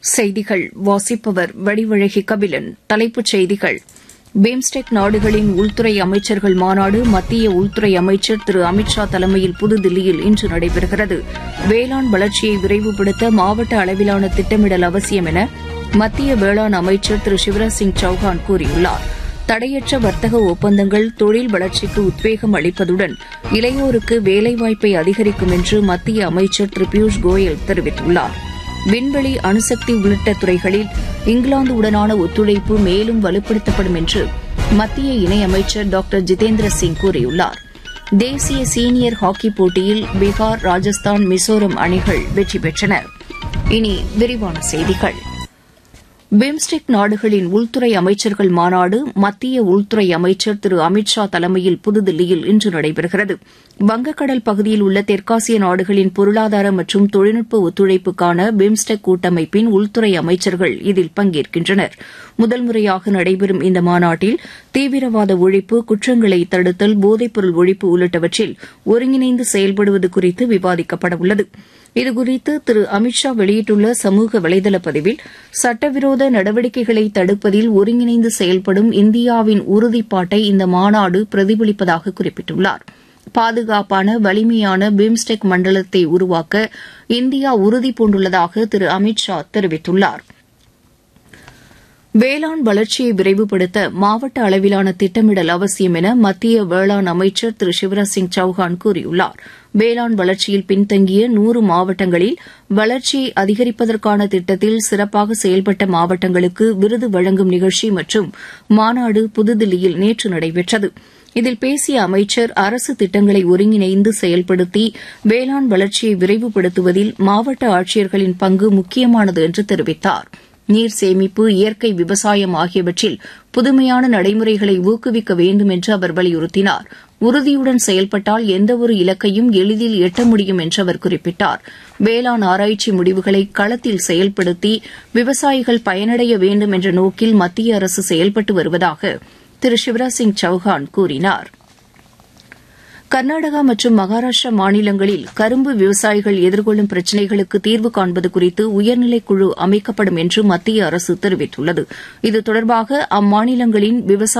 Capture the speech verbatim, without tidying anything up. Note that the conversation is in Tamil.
செய்திகள் வாசிப்பவர் வடிவழகி கபிலன். தலைப்புச் செய்திகள். பிம்ஸ்டெக் நாடுகளின் உள்துறை அமைச்சர்கள் மாநாடு மத்திய உள்துறை அமைச்சர் திரு அமித் ஷா தலைமையில் புதுதில்லியில் இன்று நடைபெறுகிறது. வேளாண் வளர்ச்சியை விரைவுபடுத்த மாவட்ட அளவிலான திட்டமிடல் அவசியம் என மத்திய வேளாண் அமைச்சர் திரு சிவராஜ் சிங் சௌஹான் கூறியுள்ளார். தடையற்ற வர்த்தக ஒப்பந்தங்கள் தொழில் வளர்ச்சிக்கு உத்வேகம் அளிப்பதுடன் இளையோருக்கு வேலைவாய்ப்பை அதிகரிக்கும் என்று மத்திய அமைச்சர் திரு பியூஷ் கோயல் தெரிவித்துள்ளார். விண்வெளி, அணுசக்தி உள்ளிட்ட துறைகளில் இங்கிலாந்துடனான ஒத்துழைப்பு மேலும் வலுப்படுத்தப்படும் என்று மத்திய இணையமைச்சர் டாக்டர் ஜிதேந்திர சிங் கூறியுள்ளார். தேசிய சீனியர் ஹாக்கி போட்டியில் பீகார், ராஜஸ்தான், மிசோரம் அணிகள் வெற்றி பெற்றன. இனி விரிவான செய்திகள். பிம்ஸ்டெக் நாடுகளின் உள்துறை அமைச்சர்கள் மாநாடு மத்திய உள்துறை அமைச்சர் திரு அமித் ஷா தலைமையில் புதுதில்லியில் இன்று நடைபெறுகிறது. வங்கக்கடல் பகுதியில் உள்ள தெற்காசிய நாடுகளின் பொருளாதார மற்றும் தொழில்நுட்ப ஒத்துழைப்புக்கான பிம்ஸ்டெக் கூட்டமைப்பின் உள்துறை அமைச்சர்கள் இதில் பங்கேற்கின்றனர். முதல் முறையாக நடைபெறும் இந்த மாநாட்டில் தீவிரவாத ஒழிப்பு, குற்றங்களை தடுத்தல், போதைப்பொருள் ஒழிப்பு உள்ளிட்டவற்றில் ஒருங்கிணைந்து செயல்படுவது குறித்து விவாதிக்கப்படவுள்ளது. இதுகுறித்து திரு அமித் ஷா வெளியிட்டுள்ள சமூக வலைதள பதிவில், சட்டவிரோத நடவடிக்கைகளை தடுப்பதில் ஒருங்கிணைந்து செயல்படும் இந்தியாவின் உறுதிப்பாட்டை இந்த மாநாடு பிரதிபலிப்பதாக குறிப்பிட்டுள்ளார். பாதுகாப்பான, வலிமையான பிம்ஸ்டெக் மண்டலத்தை உருவாக்க இந்தியா உறுதிபூண்டுள்ளதாக திரு அமித் ஷா தெரிவித்துள்ளார். வேளாண் வளர்ச்சியை விரைவுபடுத்த மாவட்ட அளவிலான திட்டமிடல் அவசியம் என மத்திய வேளாண் அமைச்சர் திரு சிவராஜ் சிங் சௌஹான் கூறியுள்ளார். வேளாண் வளர்ச்சியில் பின்தங்கிய நூறு மாவட்டங்களில் வளர்ச்சியை அதிகரிப்பதற்கான திட்டத்தில் சிறப்பாக செயல்பட்ட மாவட்டங்களுக்கு விருது வழங்கும் நிகழ்ச்சி மற்றும் மாநாடு புதுதில்லியில் நேற்று நடைபெற்றது. இதில் பேசிய அமைச்சர், அரசு திட்டங்களை ஒருங்கிணைந்து செயல்படுத்தி வேளாண் வளர்ச்சியை விரைவுபடுத்துவதில் மாவட்ட ஆட்சியர்களின் பங்கு முக்கியமானது என்று தெரிவித்தார். நீர் சேமிப்பு, இயற்கை விவசாயம் ஆகியவற்றில் புதுமையான நடைமுறைகளை ஊக்குவிக்க வேண்டும் என்று அவர் வலியுறுத்தினார். உறுதியுடன் செயல்பட்டால் எந்தவொரு இலக்கையும் எளிதில் எட்ட முடியும் என்று அவர் குறிப்பிட்டார். வேளாண் ஆராய்ச்சி முடிவுகளை களத்தில் செயல்படுத்தி விவசாயிகள் பயனடைய வேண்டும் என்ற நோக்கில் மத்திய அரசு செயல்பட்டு வருவதாக திரு சிவராஜ் சிங் சௌஹான் கூறினார். கர்நாடகா மற்றும் மகாராஷ்டிரா மாநிலங்களில் கரும்பு விவசாயிகள் எதிர்கொள்ளும் பிரச்சினைகளுக்கு தீர்வு காண்பது குறித்து உயர்நிலைக் குழு அமைக்கப்படும் என்று மத்திய அரசு தெரிவித்துள்ளது. இது தொடர்பாக அம்மாநிலங்களின் விவசாய